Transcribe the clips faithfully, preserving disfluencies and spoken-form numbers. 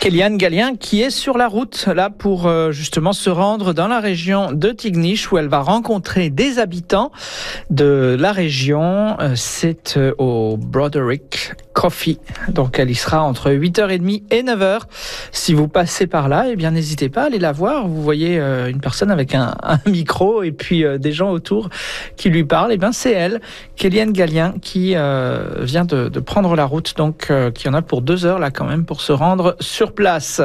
Kéliane Gallien qui est sur la route là pour euh, justement se rendre dans la région de Tignish où elle va rencontrer des habitants de la région. Euh, c'est euh, au Broderick Coffee. Donc elle y sera entre huit heures trente et neuf heures. Si vous passez par là, eh bien n'hésitez pas à aller la voir. Vous voyez euh, une personne avec un, un micro et puis euh, des gens autour qui lui parlent. Eh bien c'est elle, Kéliane Gallien, qui euh, vient de, de prendre la route, donc euh, qui en a pour deux heures là quand même pour se rendre sur place.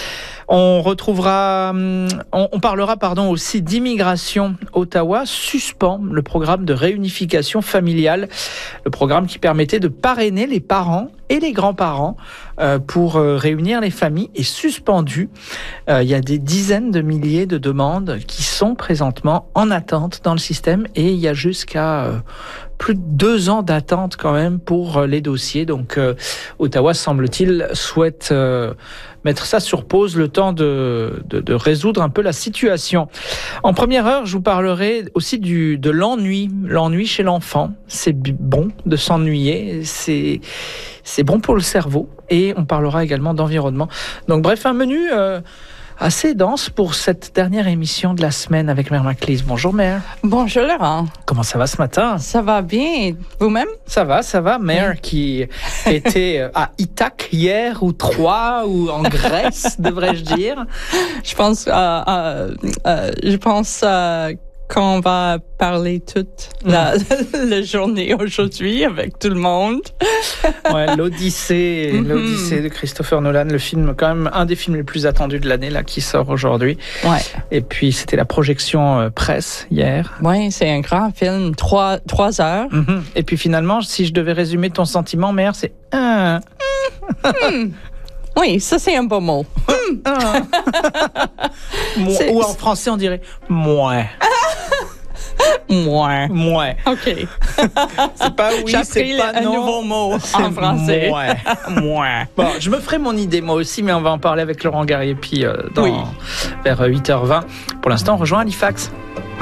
On retrouvera, on, on parlera pardon aussi d'immigration. Ottawa suspend le programme de réunification familiale, le programme qui permettait de parrainer les parents et les grands-parents euh, pour euh, réunir les familles est suspendu. Euh, il y a des dizaines de milliers de demandes qui sont présentement en attente dans le système et il y a jusqu'à euh, plus de deux ans d'attente quand même pour euh, les dossiers. Donc euh, Ottawa, semble-t-il, souhaite euh, mettre ça sur pause le temps de, de, de résoudre un peu la situation. En première heure, je vous parlerai aussi du, de l'ennui, l'ennui chez l'enfant. C'est bon de s'ennuyer, c'est, c'est bon pour le cerveau et on parlera également d'environnement. Donc bref, un menu euh, assez dense pour cette dernière émission de la semaine avec Mère Maclise. Bonjour Mère. Bonjour Laurent. Comment ça va ce matin? Ça va bien. Vous-même? Ça va, ça va. Mère oui. Qui était à Ithaque hier ou Troyes ou en Grèce, devrais-je dire? Je pense, euh, euh, euh, je pense euh, qu'on va parler toute la, la journée aujourd'hui avec tout le monde. Ouais, l'Odyssée, mm-hmm. l'Odyssée de Christopher Nolan, le film, quand même un des films les plus attendus de l'année là qui sort aujourd'hui. Ouais. Et puis c'était la projection euh, presse hier. Ouais, c'est un grand film, trois trois heures. Mm-hmm. Et puis finalement, si je devais résumer ton sentiment, Mère, c'est un. Mm. Oui, ça c'est un beau mot. Mm. Mo- ou en français on dirait moins. Moins. Moins. OK. C'est pas oui, J'ai c'est pas un non. nouveau mot c'est en français. Moins. Moins. Bon, je me ferai mon idée moi aussi, mais on va en parler avec Laurent Gariepi euh, dans, oui. vers huit heures vingt. Pour l'instant, on rejoint Halifax.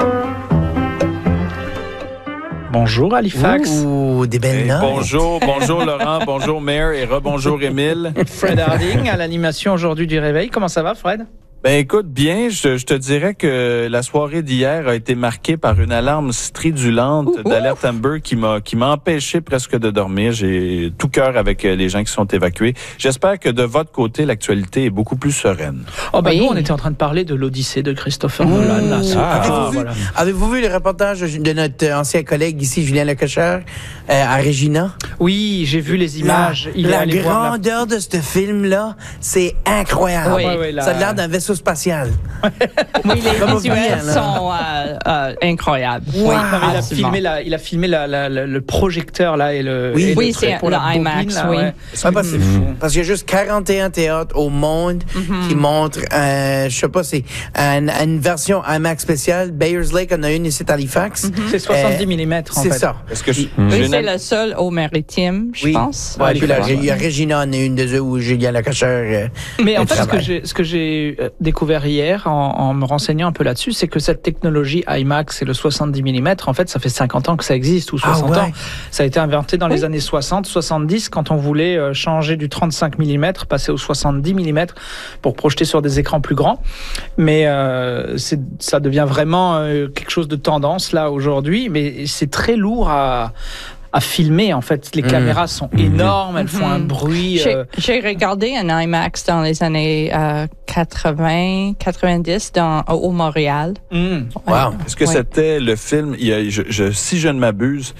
Bonjour Halifax. Ouh, des belles notes. Bonjour, bonjour Laurent, bonjour Mère et rebonjour Émile. Fred Harding à l'animation aujourd'hui du Réveil. Comment ça va Fred? Ben écoute, bien, je, je te dirais que la soirée d'hier a été marquée par une alarme stridulante ouh, d'alerte Amber qui m'a qui m'a empêché presque de dormir. J'ai tout cœur avec les gens qui sont évacués. J'espère que de votre côté, l'actualité est beaucoup plus sereine. Oh ben oui. nous, on était en train de parler de l'Odyssée de Christopher mmh. Nolan. Là, ah, avez-vous, ah, vu, voilà. avez-vous vu le reportage de notre ancien collègue ici, Julien Lecacheur, euh, à Regina? Oui, j'ai vu les images. La, la grandeur la... de ce film-là, c'est incroyable. Oui. Ouais, ouais, la... Ça a l'air d'un vaisseau spatial. Oui, les visuels sont euh, euh, incroyables. Wow. Oui, non, il a filmé, la, il a filmé la, la, la, le projecteur là et le. Oui, et oui le c'est pour le la IMAX. Là, oui. Ouais. Ah, bah, c'est mmh. fou. Parce qu'il y a juste quarante et un théâtres au monde mmh. qui montrent, euh, je sais pas, c'est une, une version IMAX spéciale. Bayers Lake en a une ici à Halifax. Mmh. C'est soixante-dix millimètres en c'est fait. C'est ça. Est-ce que je, mmh. Oui, c'est le seul au Maritime, je oui. pense. Ouais, puis la, il y a Regina en a une de eux où Julien Lecacheur. Euh, Mais en fait, ce que j'ai, ce que j'ai découvert hier en, en me renseignant un peu là-dessus, c'est que cette technologie IMAX et le soixante-dix millimètres, en fait, ça fait cinquante ans que ça existe, ou soixante ah ouais. ans. Ça a été inventé dans oui. les années soixante, soixante-dix, quand on voulait euh, changer du trente-cinq millimètres, passer au soixante-dix millimètres pour projeter sur des écrans plus grands. Mais euh, c'est, ça devient vraiment euh, quelque chose de tendance, là, aujourd'hui. Mais c'est très lourd à... à filmer, en fait. Les mmh. caméras sont énormes, elles mmh. font un bruit. J'ai, euh... j'ai regardé un IMAX dans les années euh, quatre-vingts, quatre-vingt-dix dans, au Montréal. Mmh. Wow. Est-ce que ouais. c'était le film, il y a, je, je, si je ne m'abuse,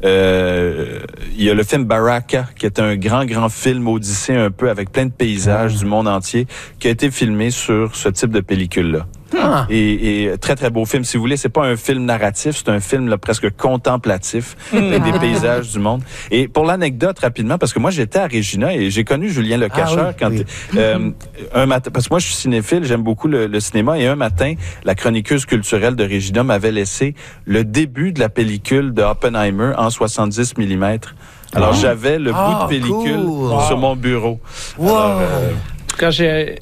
euh, il y a le film Baraka, qui est un grand, grand film odyssée un peu avec plein de paysages mmh. du monde entier, qui a été filmé sur ce type de pellicule-là. Ah. Et, et très très beau film. Si vous voulez, c'est pas un film narratif, c'est un film là, presque contemplatif mmh. avec des paysages du monde. Et pour l'anecdote rapidement, parce que moi j'étais à Regina et j'ai connu Julien Lecacheur ah, oui, quand oui. Euh, un matin, parce que moi je suis cinéphile, j'aime beaucoup le, le cinéma et un matin, la chroniqueuse culturelle de Regina m'avait laissé le début de la pellicule de Oppenheimer en soixante-dix millimètres. Alors oh. j'avais le bout oh, de pellicule cool. sur wow. mon bureau. Wow. Alors, euh, en tout cas, j'ai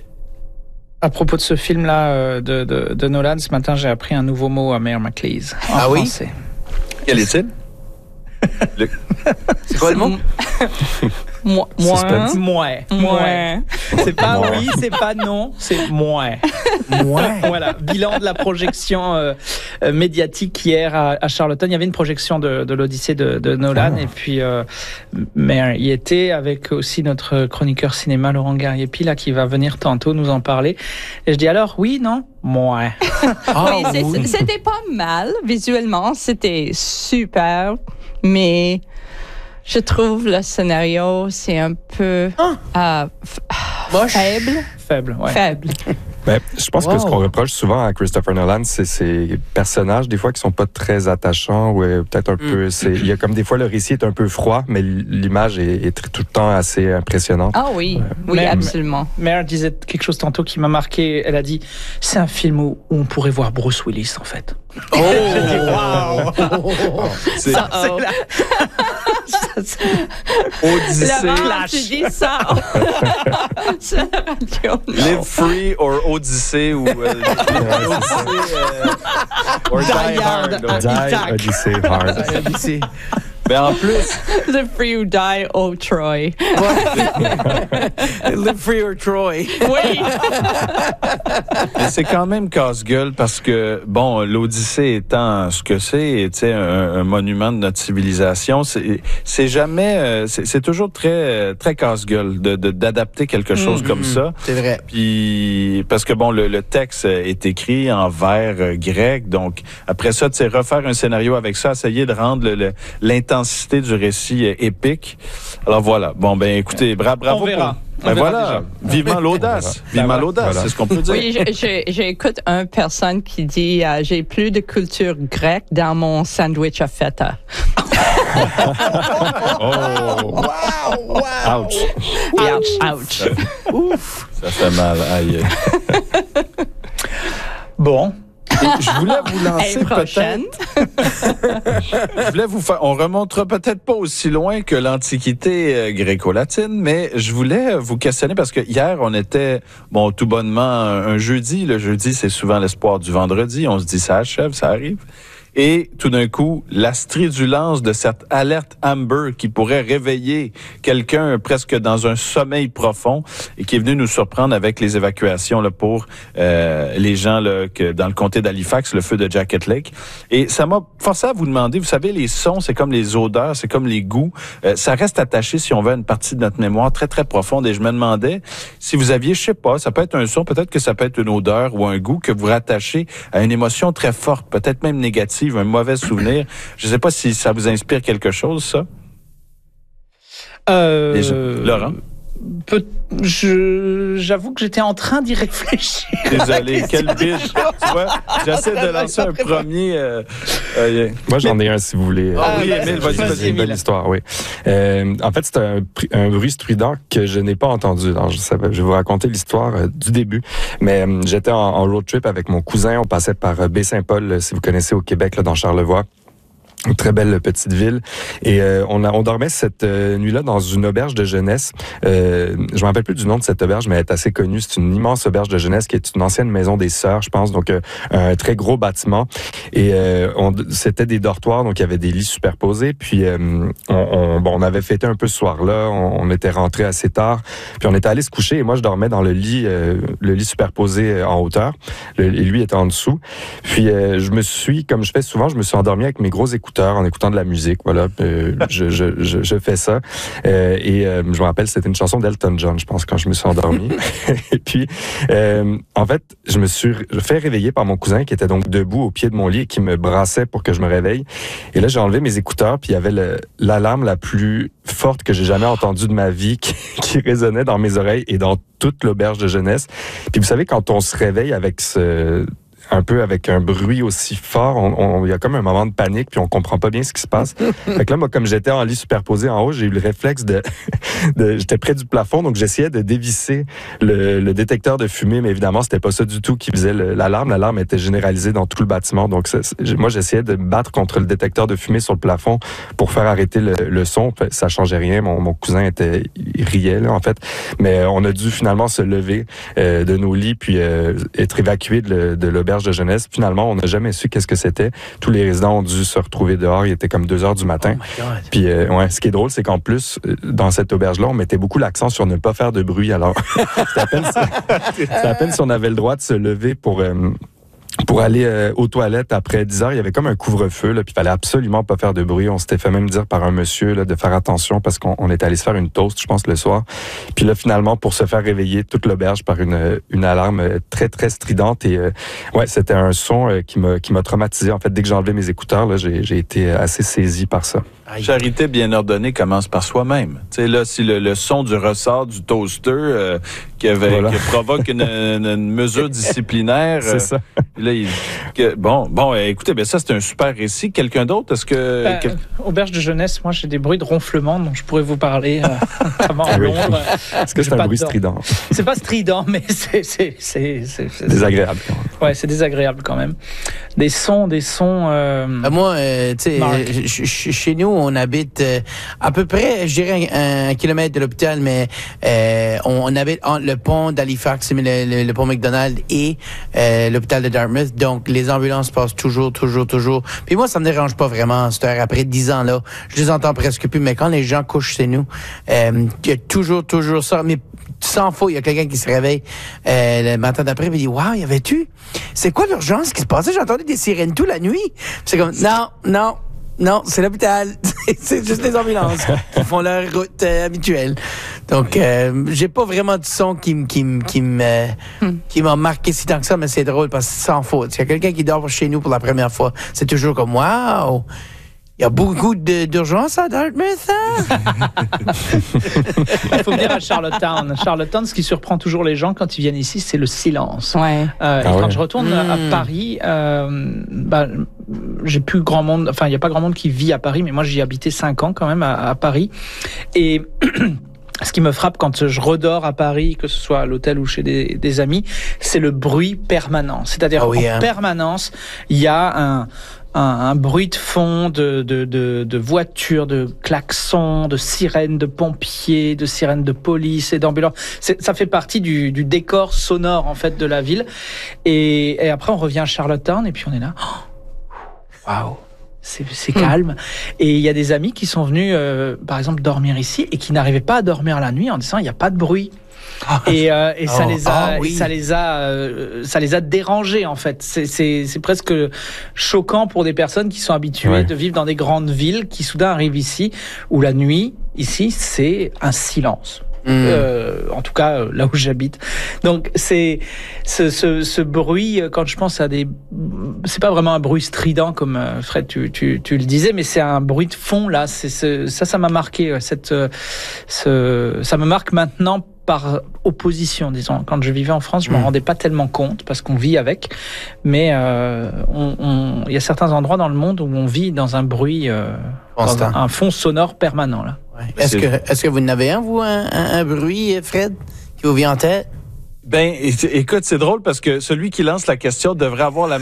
à propos de ce film-là de, de, de Nolan, ce matin, j'ai appris un nouveau mot à Mère Maclise. En ah français. Oui? Quel est-il? le... C'est quoi le mot? Moi, moi, Suspense. Mouais. Mouais. C'est pas Mouais. oui, c'est pas non, c'est mouais. Ouais. Voilà, bilan de la projection euh, euh, médiatique hier à, à Charlottetown. Il y avait une projection de, de l'Odyssée de, de Nolan Ah. et puis euh, mais il était avec aussi notre chroniqueur cinéma Laurent Gariepi là qui va venir tantôt nous en parler. Et je dis alors oui, non, mouais. Ah, Oui, c'est- oui. c'était pas mal visuellement, c'était super, mais je trouve le scénario c'est un peu euh, f- Moche. faible, Faible, ouais. faible. Ben, je pense Wow. que ce qu'on reproche souvent à Christopher Nolan, c'est ces personnages, des fois, qui sont pas très attachants, ou euh, peut-être un Mm. peu... c'est- Il y a comme des fois, le récit est un peu froid, mais l'image est, est tr- tout le temps assez impressionnante. Ah oui, oui, Mais- absolument. Mère disait quelque chose tantôt qui m'a marqué. Elle a dit c'est un film où, où on pourrait voir Bruce Willis en fait. Oh! J'ai dit waouh. C'est Ça, c'est Oh. la- Ça, c'est- Odyssée, Là, tu dis ça sur la radio. non. Live Free or Odyssey ou euh, Odyssey, euh, or Die, Die Hard. Hard. ouais. Die, Isaac. Odyssey, Hard. Ici. Mais en plus, The Free ou Die, oh Troy. Live Free or Troy. Oui. mais c'est quand même casse-gueule parce que, bon, l'Odyssée étant ce que c'est, tu sais, un, un monument de notre civilisation, c'est, c'est jamais, euh, c'est, c'est toujours très, euh, très casse-gueule de, de, d'adapter quelque chose Mhm. comme ça. C'est vrai. Puis, parce que bon, le, le texte est écrit en vers euh, grec, donc après ça, tu sais, refaire un scénario avec ça, essayer de rendre le, le- l'intensité du récit euh, épique. Alors voilà. Bon, ben écoutez, bra- bravo. On verra. pour- On Ben verra voilà. déjà. Vivement l'audace. Ben Vivement voilà. l'audace, Voilà. c'est ce qu'on peut dire. Oui, je- je- j'écoute une personne qui dit euh, j'ai plus de culture grecque dans mon sandwich à feta. Oh! Wow! Wow! Ouch! Ouch, ouch. Ça fait mal. Aïe. Bon, Et je voulais vous lancer L'année prochaine. peut-être. Je voulais vous faire. On remontera peut-être pas aussi loin que l'Antiquité euh, gréco-latine, mais je voulais vous questionner parce que hier on était bon tout bonnement un, un jeudi. Le jeudi c'est souvent l'espoir du vendredi. On se dit ça achève, ça arrive. Et tout d'un coup, la stridulance de cette alerte Amber qui pourrait réveiller quelqu'un presque dans un sommeil profond et qui est venu nous surprendre avec les évacuations là, pour euh, les gens là, que, dans le comté d'Halifax, le feu de Jacket Lake. Et ça m'a forcé à vous demander, vous savez, les sons, c'est comme les odeurs, c'est comme les goûts. Euh, ça reste attaché, si on veut, à une partie de notre mémoire très, très profonde. Et je me demandais si vous aviez, je sais pas, ça peut être un son, peut-être que ça peut être une odeur ou un goût que vous rattachez à une émotion très forte, peut-être même négative, un mauvais souvenir. Je ne sais pas si ça vous inspire quelque chose, ça. euh, Les gens. Laurent? peut- je, j'avoue que j'étais en train d'y réfléchir. Désolé, quelle biche. Tu vois, j'essaie de lancer un premier... Euh, euh, Moi, j'en ai un, si vous voulez. Ah oui, bah, Émile, vas-y, vas-y, vas-y, vas-y. C'est une belle Émile. histoire, oui. Euh, en fait, c'est un, pri- un bruit strident que je n'ai pas entendu. Alors, je, savais- je vais vous raconter l'histoire euh, du début. Mais euh, j'étais en, en road trip avec mon cousin. On passait par euh, Baie-Saint-Paul, euh, si vous connaissez, au Québec, là, dans Charlevoix. Une très belle petite ville. Et euh, on, a, on dormait cette euh, nuit-là dans une auberge de jeunesse. Euh, je me rappelle plus du nom de cette auberge, mais elle est assez connue. C'est une immense auberge de jeunesse qui est une ancienne maison des sœurs, je pense. Donc, euh, un très gros bâtiment. Et euh, on, c'était des dortoirs, donc il y avait des lits superposés. Puis, euh, on, on, bon, on avait fêté un peu ce soir-là. On, on était rentré assez tard. Puis, on était allé se coucher. Et moi, je dormais dans le lit, euh, le lit superposé en hauteur. Le, et lui était en dessous. Puis, euh, je me suis, comme je fais souvent, je me suis endormi avec mes gros écouteurs en écoutant de la musique. Voilà, euh, je, je, je, je fais ça. Euh, et euh, je me rappelle, c'était une chanson d'Elton John, je pense, quand je me suis endormi. Et puis, euh, en fait, je me suis fait réveiller par mon cousin qui était donc debout au pied de mon lit et qui me brassait pour que je me réveille. Et là, j'ai enlevé mes écouteurs, puis il y avait le, l'alarme la plus forte que j'ai jamais entendue de ma vie qui, qui résonnait dans mes oreilles et dans toute l'auberge de jeunesse. Puis vous savez, quand on se réveille avec ce... un peu avec un bruit aussi fort, on, on, il y a comme un moment de panique, puis on comprend pas bien ce qui se passe. Fait que là, moi, comme j'étais en lit superposé en haut, j'ai eu le réflexe de... de j'étais près du plafond, donc j'essayais de dévisser le, le détecteur de fumée, mais évidemment, c'était pas ça du tout qui faisait le, l'alarme. L'alarme était généralisée dans tout le bâtiment, donc ça, moi, j'essayais de me battre contre le détecteur de fumée sur le plafond pour faire arrêter le, le son. Ça changeait rien. Mon, mon cousin était... il riait, là, en fait. Mais on a dû finalement se lever euh, de nos lits, puis euh, être évacués de, de l'auberge de jeunesse. Finalement, on n'a jamais su qu'est-ce que c'était. Tous les résidents ont dû se retrouver dehors. Il était comme deux heures du matin. Oh my God. Puis, euh, ouais, ce qui est drôle, c'est qu'en plus, dans cette auberge-là, on mettait beaucoup l'accent sur ne pas faire de bruit. Alors, c'était à peine, c'était à peine si on avait le droit de se lever pour... Euh, Pour aller euh, aux toilettes après dix heures, il y avait comme un couvre-feu, là, puis il fallait absolument pas faire de bruit. On s'était fait même dire par un monsieur là, de faire attention parce qu'on on était allé se faire une toast, je pense, le soir. Puis là, finalement, pour se faire réveiller toute l'auberge par une, une alarme très, très stridente. Et euh, ouais, c'était un son euh, qui m'a qui m'a traumatisé. En fait, dès que j'ai enlevé mes écouteurs, là, j'ai, j'ai été assez saisi par ça. Charité bien ordonnée commence par soi-même. Tu sais, là, si le, le son du ressort du toaster euh, qui, avait, voilà. qui provoque une, une, une mesure disciplinaire... C'est euh, ça. Là, il, que, bon, bon, écoutez, ben ça, c'est un super récit. Quelqu'un d'autre, est-ce que... Ben, quel... Auberge de jeunesse, moi, j'ai des bruits de ronflement dont je pourrais vous parler, euh, notamment à Londres. Est-ce que c'est un bruit strident? C'est pas strident, mais c'est... c'est, c'est, c'est, c'est désagréable. Quand même. Ouais, c'est désagréable quand même. Des sons, des sons... Euh... Ben moi, euh, tu sais, chez nous, on habite euh, à peu près, je dirais, un, un kilomètre de l'hôpital, mais euh, on, on habite entre le pont d'Halifax, le, le, le pont McDonald et euh, l'hôpital de Dartmouth. Donc, les ambulances passent toujours, toujours, toujours. Puis moi, ça me dérange pas vraiment, cette heure. Après dix ans, là, je les entends presque plus. Mais quand les gens couchent chez nous, euh, il y a toujours, toujours ça. Mais sans faux, il y a quelqu'un qui se réveille euh, le matin d'après et dit « Wow, y avait-tu? C'est quoi l'urgence qui se passait? J'ai entendu des sirènes toute la nuit. » C'est comme « Non, non. » Non, c'est l'hôpital. C'est juste les ambulances qui font leur route euh, habituelle. Donc, euh, j'ai pas vraiment de son qui me qui me qui me hmm. qui m'a marqué si tant que ça, mais c'est drôle parce que c'est sans faute. S'il y a quelqu'un qui dort chez nous pour la première fois, c'est toujours comme waouh. Il y a beaucoup de, d'urgence à Dartmouth, hein? Il faut venir à Charlottetown. Charlottetown, ce qui surprend toujours les gens quand ils viennent ici, c'est le silence. Ouais. Euh, ah et quand ouais. je retourne mmh. à Paris, euh, bah, j'ai plus grand monde, enfin, il n'y a pas grand monde qui vit à Paris, mais moi, j'y ai habité cinq ans quand même à, à Paris. Et ce qui me frappe quand je redors à Paris, que ce soit à l'hôtel ou chez des, des amis, c'est le bruit permanent. C'est-à-dire oh oui, en hein. permanence, il y a un... Un, un bruit de fond de, de, de, de voitures, de klaxons, de sirènes de pompiers, de sirènes de police et d'ambulances. C'est, ça fait partie du, du décor sonore en fait de la ville. Et, et après on revient à Charlottetown et puis on est là. Waouh, wow, c'est, c'est calme. Mmh. Et il y a des amis qui sont venus, euh, par exemple, dormir ici et qui n'arrivaient pas à dormir la nuit en disant il n'y a pas de bruit. Et, euh, et ça oh, les a, oh, oui. ça les a, euh, ça les a dérangés en fait. C'est, c'est, c'est presque choquant pour des personnes qui sont habituées ouais. de vivre dans des grandes villes, qui soudain arrivent ici où la nuit, ici, c'est un silence. Mmh. Euh, en tout cas, euh, là où j'habite. Donc, c'est ce, ce, ce bruit. Quand je pense à des, c'est pas vraiment un bruit strident comme euh, Fred, tu, tu, tu le disais, mais c'est un bruit de fond là. C'est ce, ça, ça m'a marqué. Cette, euh, ce, ça me marque maintenant. Par opposition, disons. Quand je vivais en France, je m'en mmh. rendais pas tellement compte parce qu'on vit avec. Mais euh, on, on, il y a certains endroits dans le monde où on vit dans un bruit, euh, dans un, un fond sonore permanent là. Ouais. Est-ce que, est-ce que vous en avez un, vous, un, un, un bruit, Fred, qui vous vient en tête? Ben, écoute, c'est drôle parce que celui qui lance la question devrait avoir la